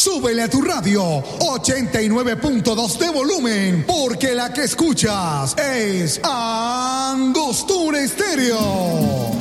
súbele a tu radio 89.2 de volumen, porque la que escuchas es Angostura Estéreo.